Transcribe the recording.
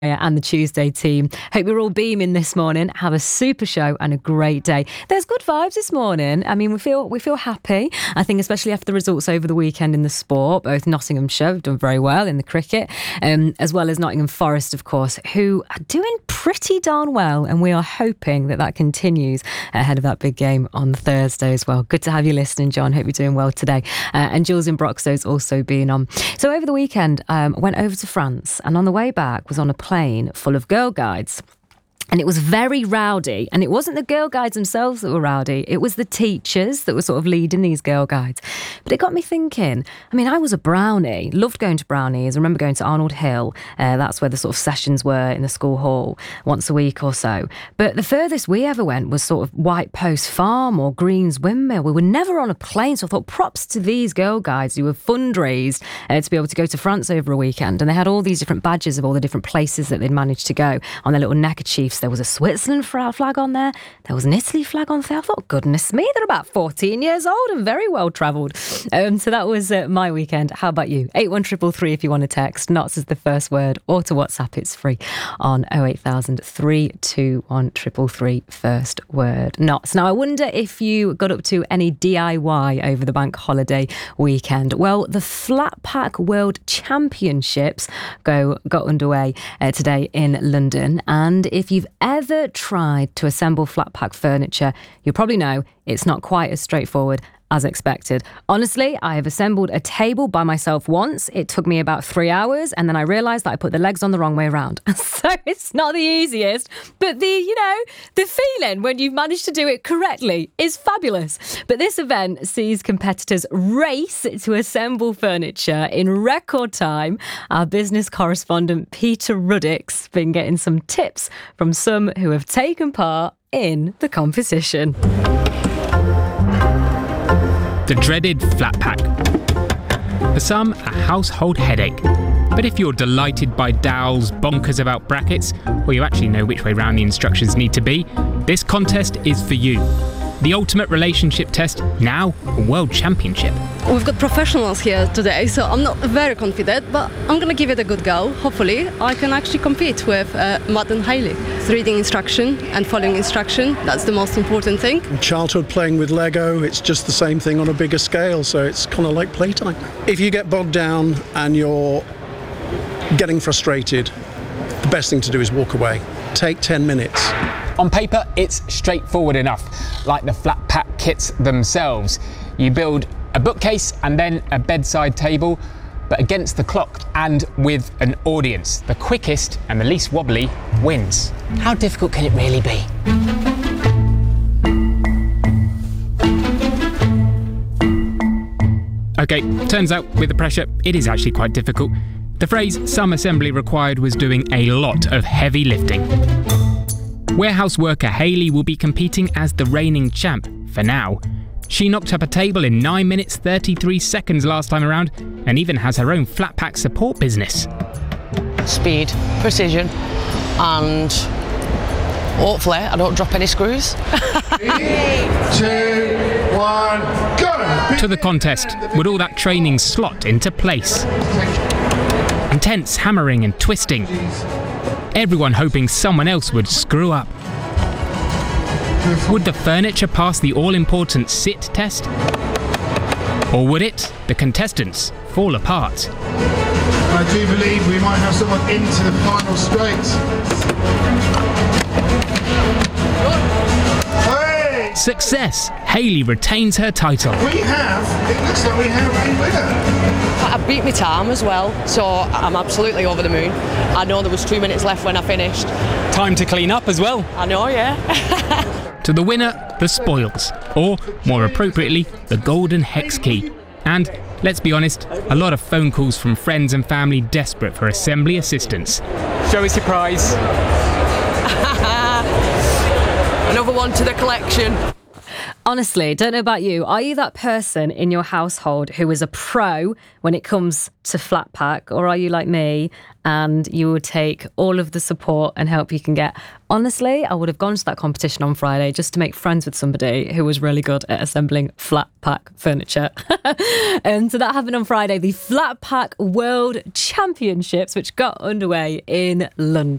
And the Tuesday team. Hope you're all beaming this morning. Have a super show and a great day. There's good vibes this morning. I mean, we feel happy. I think especially after the results over the weekend in the sport, both Nottinghamshire have done very well in the cricket, as well as Nottingham Forest, of course, who are doing pretty darn well. And we are hoping that continues ahead of that big game on Thursday as well. Good to have you listening, John. Hope you're doing well today. And Jules in Broxtow's also been on. So over the weekend, went over to France, and on the way back was on a plane full of Girl Guides. And it was very rowdy. And it wasn't the Girl Guides themselves that were rowdy. It was the teachers that were sort of leading these Girl Guides. But it got me thinking, I mean, I was a brownie. Loved going to brownies. I remember going to Arnold Hill. That's where the sort of sessions were in the school hall once a week or so. But the furthest we ever went was sort of White Post Farm or Green's Windmill. We were never on a plane. So I thought, props to these Girl Guides who have fundraised to be able to go to France over a weekend. And they had all these different badges of all the different places that they'd managed to go on their little neckerchiefs. There was a Switzerland flag on there. There was an Italy flag on there. I thought, goodness me, they're about 14 years old and very well travelled. So that was my weekend. How about you? 81333 if you want to text. Knots is the first word. Or to WhatsApp, it's free on 08000 321 333 first word. Knots. Now, I wonder if you got up to any DIY over the bank holiday weekend. Well, the Flat Pack World Championships got underway today in London. And if you've ever tried to assemble flat pack furniture, you probably know it's not quite as straightforward as expected. Honestly, I have assembled a table by myself once. It took me about 3 hours, and then I realised that I put the legs on the wrong way around. So it's not the easiest, but the feeling when you've managed to do it correctly is fabulous. But this event sees competitors race to assemble furniture in record time. Our business correspondent Peter Ruddick's been getting some tips from some who have taken part in the competition. The dreaded flat pack. For some, a household headache. But if you're delighted by dowels, bonkers about brackets, or you actually know which way round the instructions need to be, this contest is for you. The ultimate relationship test, now a world championship. We've got professionals here today, so I'm not very confident, but I'm going to give it a good go. Hopefully, I can actually compete with Matt and Hayley. Reading instruction and following instruction, that's the most important thing. Childhood playing with Lego, it's just the same thing on a bigger scale, so it's kind of like playtime. If you get bogged down and you're getting frustrated, the best thing to do is walk away. Take 10 minutes. On paper, it's straightforward enough, like the flat pack kits themselves. You build a bookcase and then a bedside table, but against the clock and with an audience. The quickest and the least wobbly wins. How difficult can it really be? Okay, turns out with the pressure, it is actually quite difficult. The phrase "some assembly required" was doing a lot of heavy lifting. Warehouse worker Hayley will be competing as the reigning champ for now. She knocked up a table in 9 minutes 33 seconds last time around, and even has her own flat pack support business. Speed, precision, and hopefully I don't drop any screws. 3, 2, 1, go! To the contest, would all that training slot into place? Intense hammering and twisting. Everyone hoping someone else would screw up. Would the furniture pass the all-important sit test? Or would it, the contestants, fall apart? I do believe we might have someone into the final straight. Hey! Success! Hayley retains her title. It looks like we have a winner. I beat my time as well, so I'm absolutely over the moon. I know there was 2 minutes left when I finished. Time to clean up as well. I know, yeah. To the winner, the spoils, or, more appropriately, the golden hex key. And, let's be honest, a lot of phone calls from friends and family desperate for assembly assistance. Show a surprise. Another one to the collection. Honestly, don't know about you. Are you that person in your household who is a pro when it comes to flat pack? Or are you like me and you would take all of the support and help you can get? Honestly, I would have gone to that competition on Friday just to make friends with somebody who was really good at assembling flat pack furniture. And so that happened on Friday, the Flat Pack World Championships, which got underway in London.